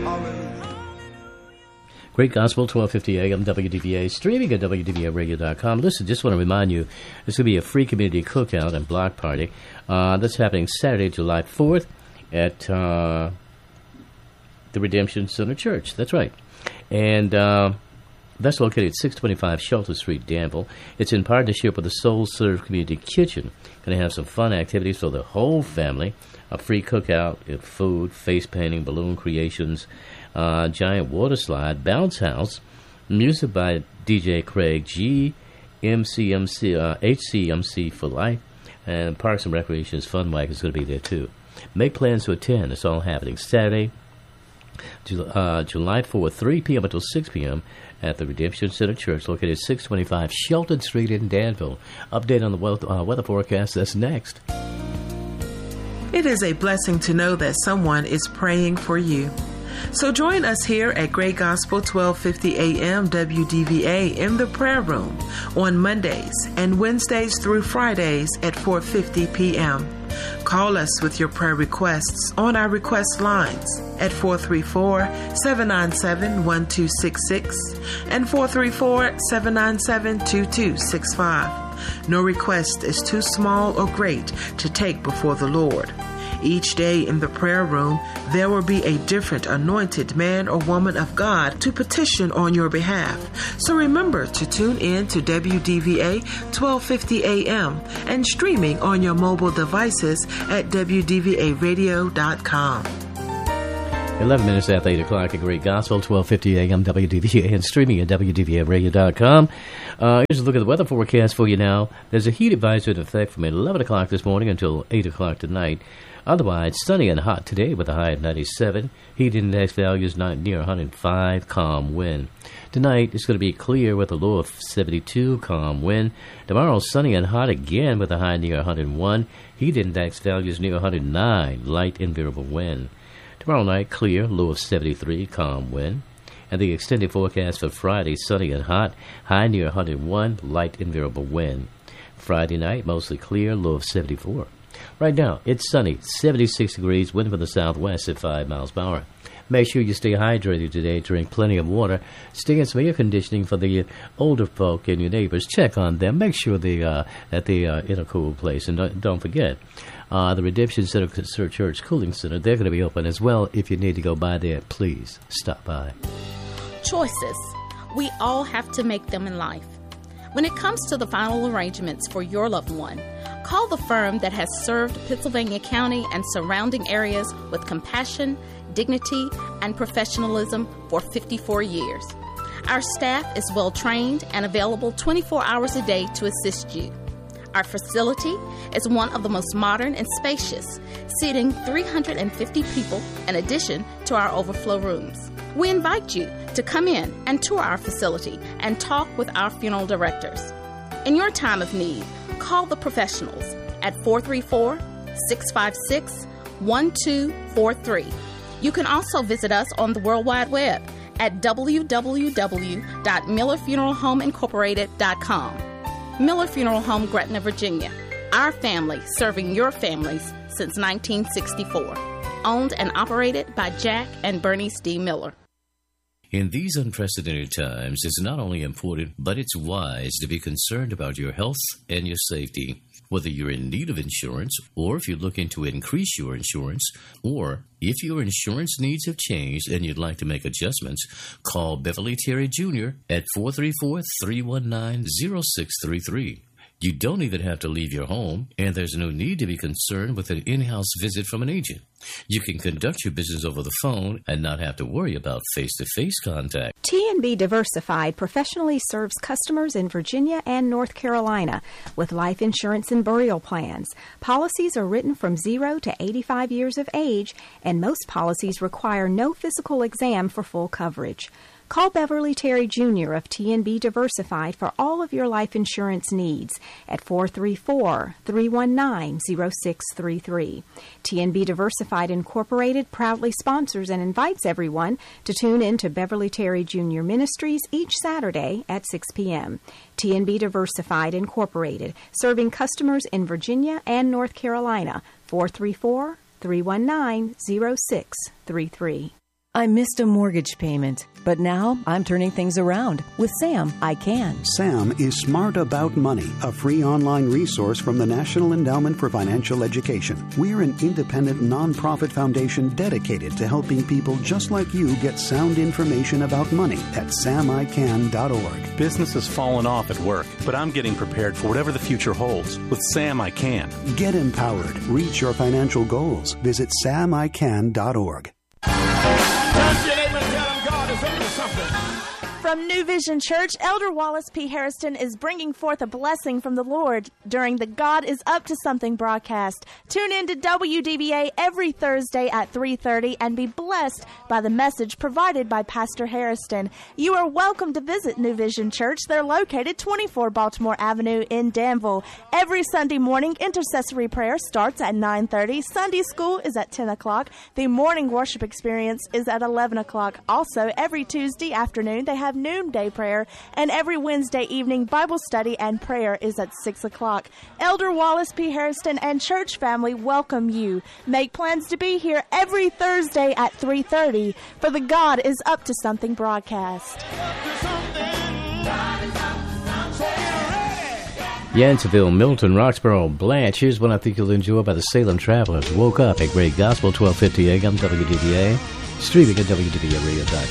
Great Gospel, 1250 AM, WDVA, streaming at WDVAradio.com. Listen, just want to remind you, there's going to be a free community cookout and block party. That's happening Saturday, July 4th at the Redemption Center Church. That's right. And that's located at 625 Shelter Street, Danville. It's in partnership with the Soul Serve Community Kitchen. Going to have some fun activities for the whole family. A free cookout, food, face painting, balloon creations, giant water slide, bounce house, music by DJ Craig, HCMC for life, and Parks and Recreation's Fun Mike is going to be there too. Make plans to attend. It's all happening Saturday, July 4th, 3 p.m. until 6 p.m. at the Redemption Center Church, located at 625 Shelton Street in Danville. Update on the weather forecast. That's next. It is a blessing to know that someone is praying for you. So join us here at Great Gospel 1250 AM WDVA in the prayer room on Mondays and Wednesdays through Fridays at 4:50 p.m. Call us with your prayer requests on our request lines at 434-797-1266 and 434-797-2265. No request is too small or great to take before the Lord. Each day in the prayer room, there will be a different anointed man or woman of God to petition on your behalf. So remember to tune in to WDVA 1250 AM and streaming on your mobile devices at WDVAradio.com. 11 minutes after 8 o'clock at Great Gospel, 1250 AM WDVA, and streaming at WDVAradio.com. Here's a look at the weather forecast for you now. There's a heat advisory in effect from 11 o'clock this morning until 8 o'clock tonight. Otherwise, sunny and hot today with a high of 97. Heat index values not near 105. Calm wind. Tonight, it's going to be clear with a low of 72. Calm wind. Tomorrow, sunny and hot again with a high near 101. Heat index values near 109. Light and variable wind. Tomorrow night, clear, low of 73, calm wind. And the extended forecast for Friday, sunny and hot, high near 101, light and variable wind. Friday night, mostly clear, low of 74. Right now, it's sunny, 76 degrees, wind from the southwest at 5 miles per hour. Make sure you stay hydrated today, drink plenty of water, stay in some air conditioning for the older folk and your neighbors. Check on them, make sure that they are in a cool place. And don't forget, the Redemption Center Church Cooling Center, they're going to be open as well. If you need to go by there, please stop by. Choices. We all have to make them in life. When it comes to the final arrangements for your loved one, call the firm that has served Pittsylvania County and surrounding areas with compassion, dignity, and professionalism for 54 years. Our staff is well trained and available 24 hours a day to assist you. Our facility is one of the most modern and spacious, seating 350 people in addition to our overflow rooms. We invite you to come in and tour our facility and talk with our funeral directors. In your time of need, call the professionals at 434-656-1243. You can also visit us on the World Wide Web at www.millerfuneralhomeincorporated.com. Miller Funeral Home, Gretna, Virginia. Our family serving your families since 1964. Owned and operated by Jack and Bernice D. Miller. In these unprecedented times, it's not only important, but it's wise to be concerned about your health and your safety. Whether you're in need of insurance, or if you're looking to increase your insurance, or if your insurance needs have changed and you'd like to make adjustments, call Beverly Terry Jr. at 434-319-0633. You don't even have to leave your home, and there's no need to be concerned with an in-house visit from an agent. You can conduct your business over the phone and not have to worry about face-to-face contact. T&B Diversified professionally serves customers in Virginia and North Carolina with life insurance and burial plans. Policies are written from 0 to 85 years of age, and most policies require no physical exam for full coverage. Call Beverly Terry Jr. of T&B Diversified for all of your life insurance needs at 434-319-0633. T&B Diversified Incorporated proudly sponsors and invites everyone to tune in to Beverly Terry Jr. Ministries each Saturday at 6 p.m. T&B Diversified Incorporated, serving customers in Virginia and North Carolina. 434-319-0633. I missed a mortgage payment, but now I'm turning things around. With Sam, I can. Sam is Smart About Money, a free online resource from the National Endowment for Financial Education. We're an independent nonprofit foundation dedicated to helping people just like you get sound information about money at samican.org. Business has fallen off at work, but I'm getting prepared for whatever the future holds. With Sam, I can. Get empowered. Reach your financial goals. Visit samican.org. From New Vision Church, Elder Wallace P. Harrison is bringing forth a blessing from the Lord during the God is Up to Something broadcast. Tune in to WDVA every Thursday at 3:30 and be blessed by the message provided by Pastor Harrison. You are welcome to visit New Vision Church. They're located 24 Baltimore Avenue in Danville. Every Sunday morning, intercessory prayer starts at 9:30. Sunday school is at 10 o'clock. The morning worship experience is at 11 o'clock. Also, every Tuesday afternoon, they have noonday prayer, and every Wednesday evening Bible study and prayer is at 6 o'clock. Elder Wallace P. Harrison and church family welcome you. Make plans to be here every Thursday at 3:30 for the God is Up to Something broadcast. Yanceyville, Milton, Roxborough, Blanche. Here's one I think you'll enjoy by the Salem Travelers. Woke Up, a great gospel, 1250 AM, WDVA. Streaming at WDVAradio.com.